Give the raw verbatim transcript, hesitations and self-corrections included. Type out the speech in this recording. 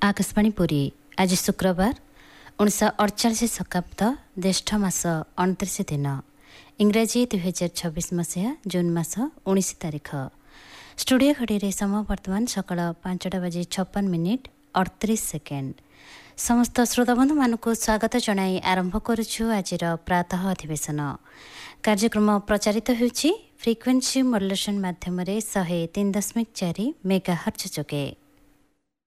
आकाशवाणी पुरी आज शुक्रवार उन्नीस अड़चाश शताब्द ज्येष्ठ मास अणतीस दिन इंग्राजी दुई हजार छब्बीस मसीहा जून मास उन्नीस तारीख स्टूडियो घड़ी समय बर्तमान सकाल पांचटा बजे छप्पन मिनिट अड़तीस सेकेंड। समस्त श्रोताबंधु मानक स्वागत जनाई आरंभ करुछु आजिर प्रातः अधिवेशन कार्यक्रम प्रचारित होउछि फ्रिक्वेन्सी मॉड्युलेशन माध्यम सौ तीन दशमिक चार मेगाहर्ट्ज जोगे।